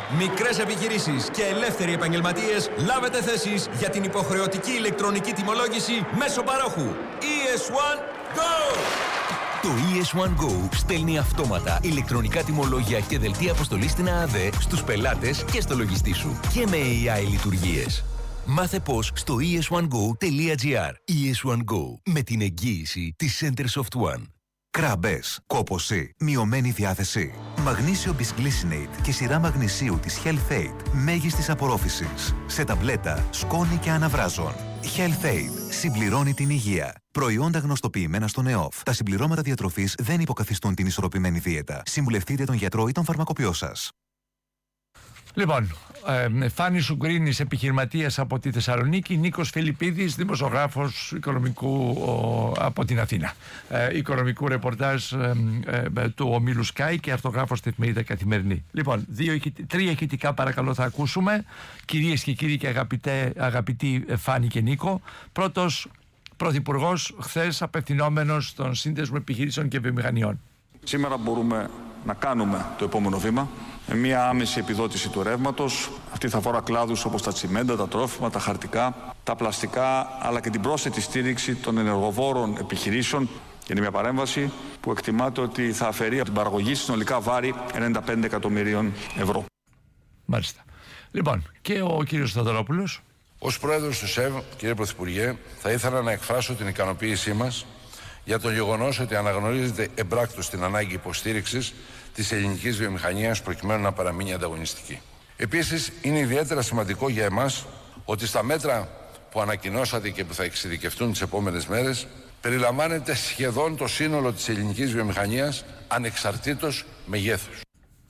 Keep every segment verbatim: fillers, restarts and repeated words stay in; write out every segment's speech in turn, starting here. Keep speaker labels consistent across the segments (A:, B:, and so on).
A: Μικρές επιχειρήσεις και ελεύθεροι επαγγελματίες, λάβετε θέσεις για την υποχρεωτική ηλεκτρονική τιμολόγηση μέσω παρόχου. ι ες ουάν Go!
B: Το ι ες ουάν Go στέλνει αυτόματα ηλεκτρονικά τιμολόγια και δελτία αποστολής στην ΑΑΔΕ στους πελάτες και στο λογιστή σου. Και με έι άι λειτουργίες. Μάθε πώς στο ι ες ουάν γκο τελεία τζι άρ. ι ες ουάν Go, με την εγγύηση της Centersoft One.
C: Κράμπες, κόπωση, μειωμένη διάθεση. Μαγνήσιο Bisglycinate και σειρά μαγνησίου της Health Aid μέγιστης απορρόφησης. Σε ταμπλέτα, σκόνη και αναβράζων. Health Aid συμπληρώνει την υγεία. Προϊόντα γνωστοποιημένα στον ΕΟΦ. Τα συμπληρώματα διατροφής δεν υποκαθιστούν την ισορροπημένη δίαιτα. Συμβουλευτείτε τον γιατρό ή τον φαρμακοποιό σας.
D: Λοιπόν, ε, Φάνη Σουγκρίνης, επιχειρηματίας από τη Θεσσαλονίκη, Νίκος Φιλιππίδης, δημοσιογράφος οικονομικού ο, από την Αθήνα. Ε, οικονομικού ρεπορτάζ ε, ε, του ομίλου Sky και αρθογράφος στη εφημερίδα Καθημερινή. Λοιπόν, δύο, τρία ηχητικά παρακαλώ θα ακούσουμε, κυρίες και κύριοι και αγαπητέ, αγαπητοί Φάνη και Νίκο. Πρώτος, Πρωθυπουργός, χθες απευθυνόμενος στον Σύνδεσμο Επιχειρήσεων και Βιομηχανιών.
E: Σήμερα μπορούμε να κάνουμε το επόμενο βήμα με μια άμεση επιδότηση του ρεύματος. Αυτή θα αφορά κλάδους όπως τα τσιμέντα, τα τρόφιμα, τα χαρτικά, τα πλαστικά, αλλά και την πρόσθετη στήριξη των ενεργοβόρων επιχειρήσεων. Και είναι μια παρέμβαση που εκτιμάται ότι θα αφαιρεί από την παραγωγή συνολικά βάρη ενενήντα πέντε εκατομμυρίων ευρώ.
D: Μάλιστα. Λοιπόν, και ο κύριος Θοδωρόπουλος.
F: Ως πρόεδρος του ΣΕΒ, κύριε Πρωθυπουργέ, θα ήθελα να εκφράσω την ικανοποίησή μας για το γεγονός ότι αναγνωρίζεται εμπράκτως την ανάγκη υποστήριξης της ελληνικής βιομηχανίας προκειμένου να παραμείνει ανταγωνιστική. Επίσης, είναι ιδιαίτερα σημαντικό για εμάς ότι στα μέτρα που ανακοινώσατε και που θα εξειδικευτούν τις επόμενες μέρες περιλαμβάνεται σχεδόν το σύνολο της ελληνικής βιομηχανίας ανεξαρτήτως μεγέθους.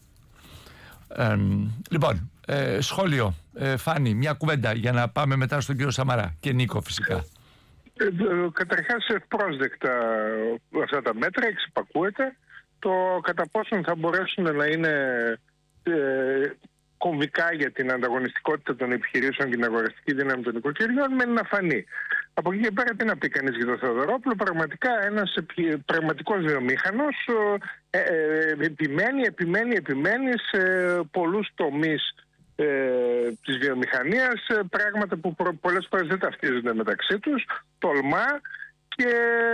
D: Ε, λοιπόν, ε, σχόλιο, ε, Φάνη, μια κουβέντα για να πάμε μετά στον κύριο Σαμαρά και Νίκο φυσικά.
G: Ε, καταρχάς ευπρόσδεκτα αυτά τα μέτρα, εξυπακούεται. Το κατά πόσον θα μπορέσουν να είναι ε, κομβικά για την ανταγωνιστικότητα των επιχειρήσεων και την αγοραστική δύναμη των οικοκυριών μένει να φανεί. Από εκεί και πέρα τι να πει κανείς για τον Θεοδωρόπουλο, πραγματικά ένας πραγματικός βιομήχανος ε, ε, επιμένει, επιμένει, επιμένει σε πολλούς τομείς ε, της βιομηχανίας, πράγματα που προ, πολλές φορές δεν ταυτίζονται μεταξύ τους, τολμά και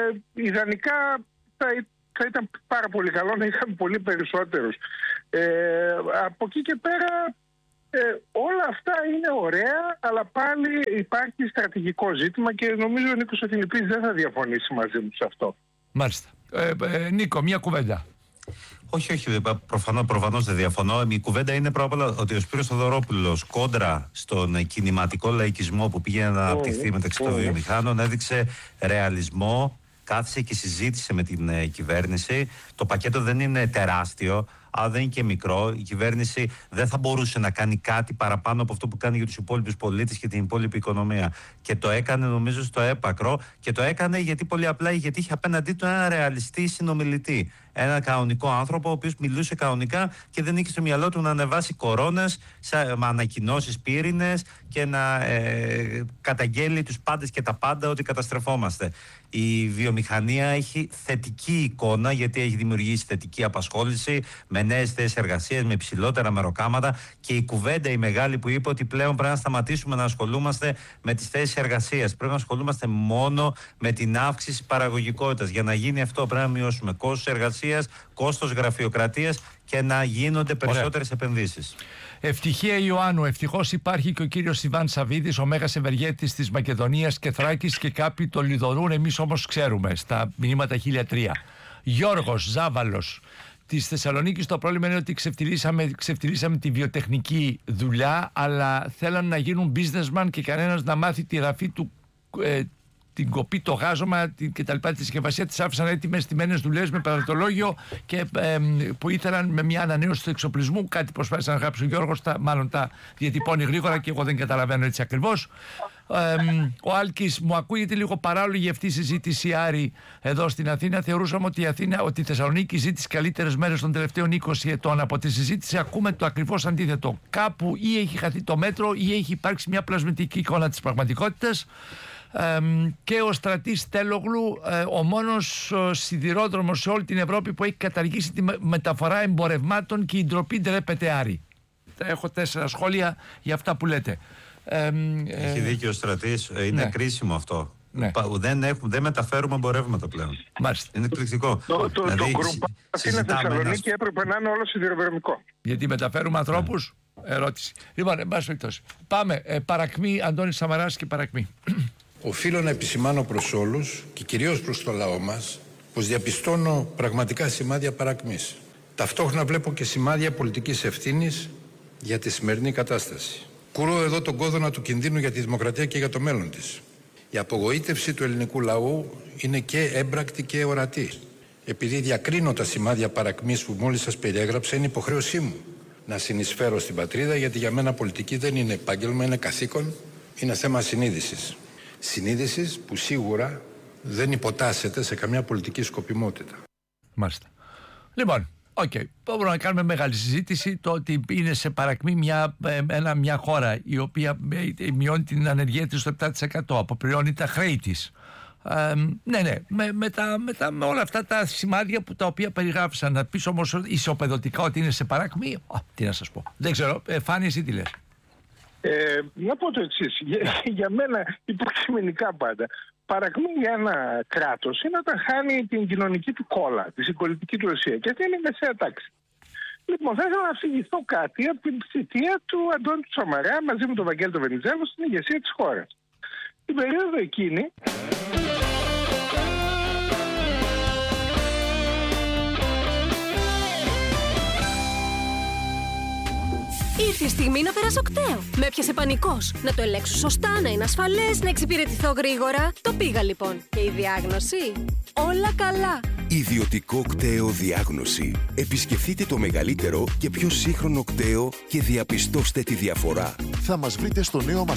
G: ιδανικά θα, θα ήταν πάρα πολύ καλό να είχαμε πολύ περισσότερους. Ε, από εκεί και πέρα ε, όλα αυτά είναι ωραία, αλλά πάλι υπάρχει στρατηγικό ζήτημα και νομίζω ο Νίκος Φιλιππίδης δεν θα διαφωνήσει μαζί μου σε αυτό.
D: Μάλιστα. Ε, ε, Νίκο, μια κουβέντα.
H: Όχι, όχι, προφανώς, προφανώς δεν διαφωνώ. Η κουβέντα είναι πρώτα απ' όλα ότι ο Σπύρος Θοδωρόπουλος κόντρα στον κινηματικό λαϊκισμό που πήγε να αναπτυχθεί μεταξύ των βιομηχάνων έδειξε ρεαλισμό, κάθισε και συζήτησε με την ε, κυβέρνηση. Το πακέτο δεν είναι τεράστιο, αλλά δεν είναι και μικρό. Η κυβέρνηση δεν θα μπορούσε να κάνει κάτι παραπάνω από αυτό που κάνει για τους υπόλοιπους πολίτες και την υπόλοιπη οικονομία. Και το έκανε νομίζω στο έπακρο και το έκανε γιατί πολύ απλά γιατί είχε απέναντί του ένα ρεαλιστή συνομιλητή. Ένα κανονικό άνθρωπο, ο οποίος μιλούσε κανονικά και δεν είχε στο μυαλό του να ανεβάσει κορώνες με ανακοινώσεις πύρινες και να ε, καταγγέλει τους πάντες και τα πάντα ότι καταστρεφόμαστε. Η βιομηχανία έχει θετική εικόνα γιατί έχει δημιουργήσει θετική απασχόληση με νέες θέσεις εργασίας, με υψηλότερα μεροκάματα και η κουβέντα η μεγάλη που είπε ότι πλέον πρέπει να σταματήσουμε να ασχολούμαστε με τις θέσεις εργασίας. Πρέπει να ασχολούμαστε μόνο με την αύξηση παραγωγικότητας. Για να γίνει αυτό πρέπει να μειώσουμε κόστος εργασίας, κόστος γραφειοκρατίας και να γίνονται περισσότερες επενδύσεις.
D: Ευτυχία Ιωάννου, ευτυχώς υπάρχει και ο κύριος Ιβάν Σαββίδης, ο μέγας ευεργέτης της Μακεδονίας και Θράκης και κάποιοι το λιδωρούν, εμείς όμως ξέρουμε στα μηνύματα χίλια τρία. Γιώργος Ζάβαλος της Θεσσαλονίκης, το πρόβλημα είναι ότι ξεφτυλίσαμε, ξεφτυλίσαμε τη βιοτεχνική δουλειά, αλλά θέλαν να γίνουν businessman και κανένας να μάθει τη ραφή του, ε, την κοπή, το γάζωμα και τα λοιπά, τη συσκευασία της άφησαν έτοιμες στημένες δουλειές με παρατολόγιο και ε, που ήθελαν με μια ανανέωση του εξοπλισμού. Κάτι προσπάθησε να γράψει ο Γιώργος, τα, μάλλον τα διατυπώνει γρήγορα και εγώ δεν καταλαβαίνω έτσι ακριβώς. Ε, ο Άλκης, μου ακούγεται λίγο παράλογη αυτή η συζήτηση, Άρη, εδώ στην Αθήνα. Θεωρούσαμε ότι η, Αθήνα, ότι η Θεσσαλονίκη ζει τις καλύτερες μέρες των τελευταίων είκοσι ετών. Από τη συζήτηση ακούμε το ακριβώς αντίθετο. Κάπου ή έχει χαθεί το μέτρο ή έχει υπάρξει μια πλασματική εικόνα της πραγματικότητας. Ε, και ο Στρατής Τέλογλου, ε, ο μόνος ο σιδηρόδρομος σε όλη την Ευρώπη που έχει καταργήσει τη μεταφορά εμπορευμάτων και η ντροπή ντρέπεται, Άρη. έχω τέσσερα σχόλια για αυτά που λέτε. Ε,
H: Έχει δίκιο ο Στρατής, είναι ναι. κρίσιμο αυτό. Ναι. Δεν, έχουμε, δεν μεταφέρουμε εμπορεύματα πλέον.
D: Μάλιστα.
H: Είναι εκπληκτικό.
G: Το, το,
H: δηλαδή,
G: το γκρουπ Αθήνα Θεσσαλονίκη έπρεπε να είναι όλο σιδηροδρομικό.
D: Γιατί μεταφέρουμε ανθρώπους. Ναι. Ερώτηση. Λοιπόν, εν πάση περιπτώσει. Πάμε. Ε, παρακμή, Αντώνης Σαμαράς και παρακμή.
I: Οφείλω να επισημάνω προς όλους και κυρίως προς το λαό μας πως διαπιστώνω πραγματικά σημάδια παρακμής. Ταυτόχρονα βλέπω και σημάδια πολιτικής ευθύνης για τη σημερινή κατάσταση. Κουρώ εδώ τον κόδωνα του κινδύνου για τη δημοκρατία και για το μέλλον της. Η απογοήτευση του ελληνικού λαού είναι και έμπρακτη και ορατή. Επειδή διακρίνω τα σημάδια παρακμής που μόλις σας περιέγραψα, είναι υποχρέωσή μου να συνεισφέρω στην πατρίδα, γιατί για μένα πολιτική δεν είναι επάγγελμα, είναι καθήκον, είναι θέμα συνείδησης. Συνείδησης που σίγουρα δεν υποτάσσεται σε καμιά πολιτική σκοπιμότητα.
D: Μάλιστα. Λοιπόν, οκ. Okay. Μπορούμε να κάνουμε μεγάλη συζήτηση το ότι είναι σε παρακμή μια, ένα, μια χώρα η οποία μειώνει την ανεργία της στο επτά τοις εκατό, αποπληρώνει τα χρέη της. Ε, ναι, ναι, με, με, τα, με, τα, με όλα αυτά τα σημάδια που τα οποία περιγράφησαν. Να πεις όμως ισοπεδωτικά ότι είναι σε παρακμή. Α, τι να σας πω. Δεν ξέρω. Ε, Φάνη, εσύ τι λες?
G: Ε, να πω το εξής. Για, για μένα, υποκειμενικά πάντα, παρακμή για ένα κράτος είναι όταν χάνει την κοινωνική του κόλλα, τη συγκολητική του ουσία. Και αυτή είναι η μεσαία τάξη. Λοιπόν, θα ήθελα να αφηγηθώ κάτι από την θητεία του Αντώνη του Σαμαρά μαζί με τον Βαγγέλη τον Βενιζέλο στην ηγεσία της χώρας. Την περίοδο εκείνη.
J: Ήρθε η στιγμή να περάσω οκτέο. Με έπιασε πανικός. Να το ελέγξω σωστά, να είναι ασφαλές, να εξυπηρετηθώ γρήγορα. Το πήγα λοιπόν. Και η διάγνωση? Όλα καλά.
K: Ιδιωτικό κτέο διάγνωση. Επισκεφτείτε το μεγαλύτερο και πιο σύγχρονο κτέο και διαπιστώστε τη διαφορά.
L: Θα μας βρείτε στο νέο μας